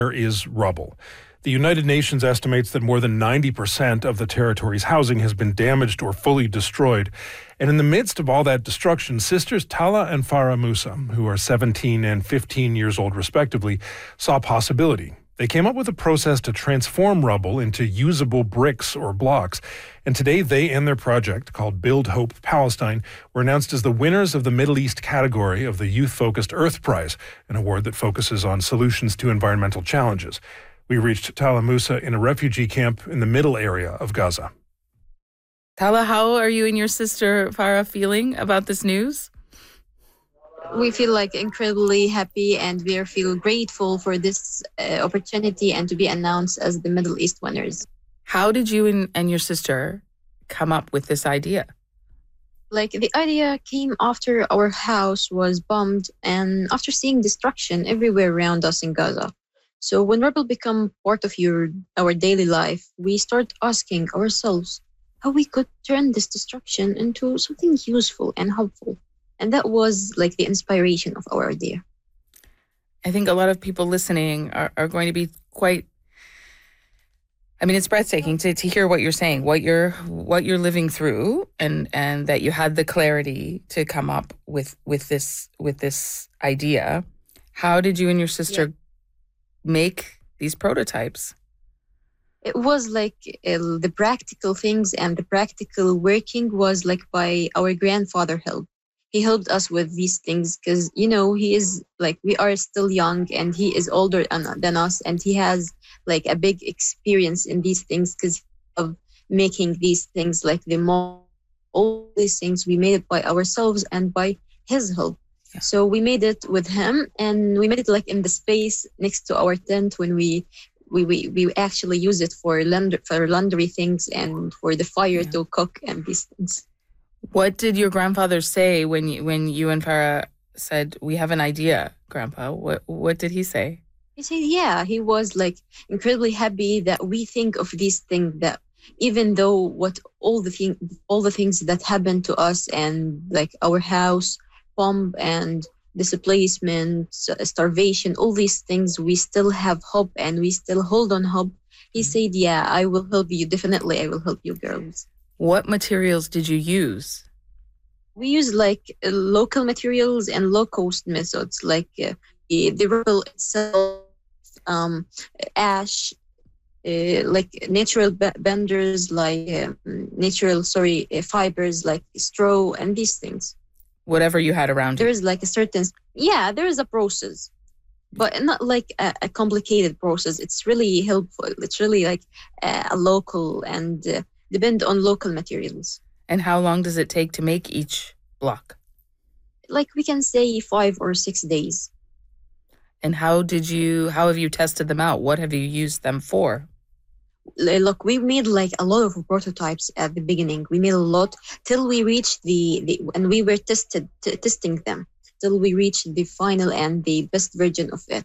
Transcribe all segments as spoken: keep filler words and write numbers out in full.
is rubble. The United Nations estimates that more than ninety percent of the territory's housing has been damaged or fully destroyed. And in the midst of all that destruction, sisters Tala and Farah Musa, who are seventeen and fifteen years old respectively, saw possibility. They came up with a process to transform rubble into usable bricks or blocks. And today they and their project, called Build Hope Palestine, were announced as the winners of the Middle East category of the Youth-Focused Earth Prize, an award that focuses on solutions to environmental challenges. We reached Tala Musa in a refugee camp in the middle area of Gaza. Tala, how are you and your sister Farah feeling about this news? We feel like incredibly happy, and we feel grateful for this uh, opportunity and to be announced as the Middle East winners. How did you and, and your sister come up with this idea? Like, the idea came after our house was bombed and after seeing destruction everywhere around us in Gaza. So when rubble become part of your our daily life, we start asking ourselves how we could turn this destruction into something useful and helpful. And that was like the inspiration of our idea. I think a lot of people listening are, are going to be quite, I mean, it's breathtaking to, to hear what you're saying, what you're what you're living through, and, and that you had the clarity to come up with, with this with this idea. How did you and your sister yeah. make these prototypes? It was like uh, the practical things, and the practical working was like by our grandfather help. He helped us with these things because, you know, he is like, we are still young and he is older than us, and he has like a big experience in these things because of making these things. Like the more, all these things we made it by ourselves and by his help. Yeah. So we made it with him, and we made it like in the space next to our tent when we we we, we actually use it for laundry, for laundry things and for the fire yeah. to cook and these things. What did your grandfather say when you, when you and Farah said, "We have an idea, Grandpa"? What what did he say? He said, yeah, he was like incredibly happy that we think of these things, that even though what all the thing all the things that happened to us, and like our house bomb and displacement, starvation, all these things, we still have hope and we still hold on hope. He said, yeah, I will help you. Definitely, I will help you girls. What materials did you use? We use like uh, local materials and low-cost methods, like uh, the rubble itself, um, ash, uh, like natural b- benders, like uh, natural, sorry, uh, fibers, like straw and these things. Whatever you had around you. There is like a certain, yeah, there is a process, but not like a, a complicated process. It's really helpful. It's really like a, a local and uh, depend on local materials. And how long does it take to make each block? Like we can say five or six days. And how did you, how have you tested them out? What have you used them for? Look, we made like a lot of prototypes at the beginning. We made a lot till we reached the, the and we were tested t- testing them till we reached the final and the best version of it.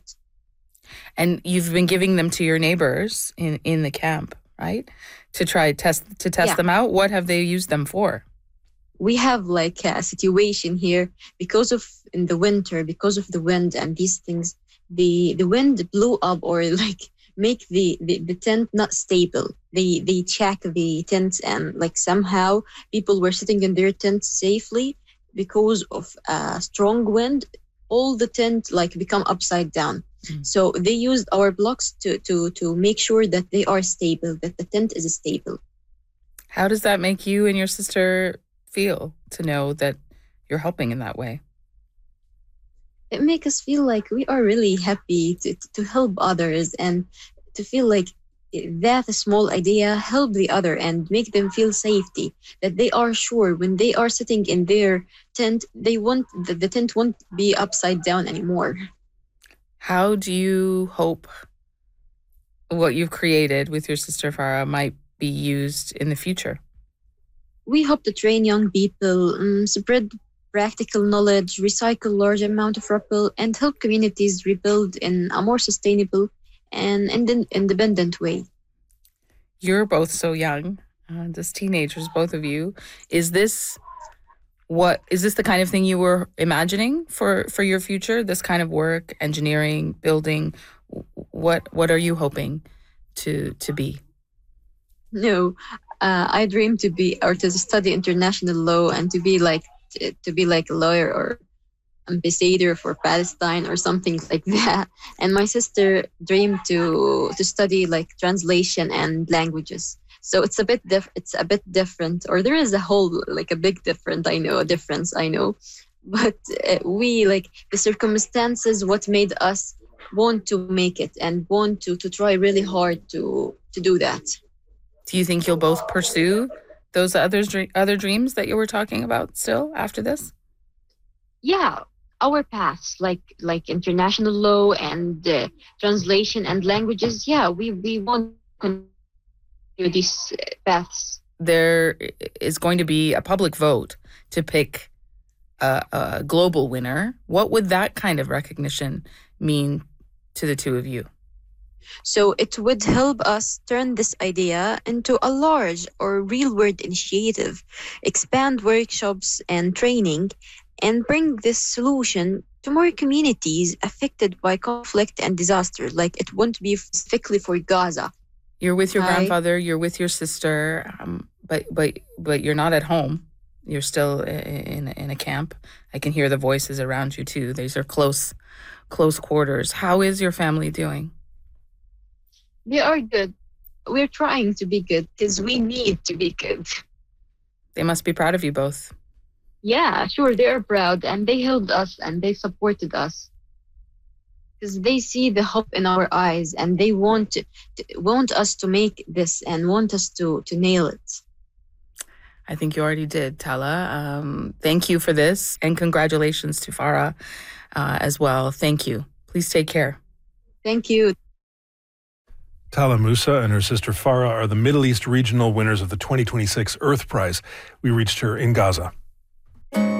And you've been giving them to your neighbors in, in the camp, right? To try test to test yeah. them out. What have they used them for? We have like a situation here because of in the winter, because of the wind and these things, the the wind blew up or like make the, the, the tent not stable. They they check the tents, and like somehow people were sitting in their tents safely because of a strong wind. All the tent like become upside down. Mm-hmm. So they used our blocks to, to, to make sure that they are stable, that the tent is stable. How does that make you and your sister feel to know that you're helping in that way? It makes us feel like we are really happy to, to help others, and to feel like that small idea help the other and make them feel safety, that they are sure when they are sitting in their tent, they want the, the tent won't be upside down anymore. How do you hope what you've created with your sister Farah might be used in the future? We hope to train young people, um, spread practical knowledge, recycle large amount of rubble, and help communities rebuild in a more sustainable and ind- independent way. You're both so young, uh, just teenagers, both of you. Is this what is this the kind of thing you were imagining for, for your future? This kind of work, engineering, building, What what are you hoping to to be? No, uh, I dream to be or to study international law and to be like to, to be like a lawyer or ambassador for Palestine or something like that. And my sister dreamed to to study like translation and languages. So it's a bit diff- it's a bit different, or there is a whole like a big different. I know a difference. I know, but uh, we like the circumstances what made us want to make it and want to to try really hard to to do that. Do you think you'll both pursue those other dr- other dreams that you were talking about still after this? Yeah, our paths like like international law and uh, translation and languages. Yeah, we we want to continue these uh, paths. There is going to be a public vote to pick a, a global winner. What would that kind of recognition mean to the two of you? So it would help us turn this idea into a large or real world initiative, expand workshops and training, and bring this solution to more communities affected by conflict and disaster. Like it won't be specifically for Gaza. You're with your Hi. grandfather, you're with your sister, um, but but but you're not at home. You're still in in a camp. I can hear the voices around you too. These are close close quarters. How is your family doing? They are good. We're trying to be good because we need to be good. They must be proud of you both. Yeah, sure, they are proud and they helped us and they supported us because they see the hope in our eyes and they want to, to want us to make this and want us to to nail it. I think you already did, Tala. Um, thank you for this, and congratulations to Farah uh, as well. Thank you. Please take care. Thank you. Tala Musa and her sister Farah are the Middle East regional winners of the twenty twenty-six Earth Prize. We reached her in Gaza.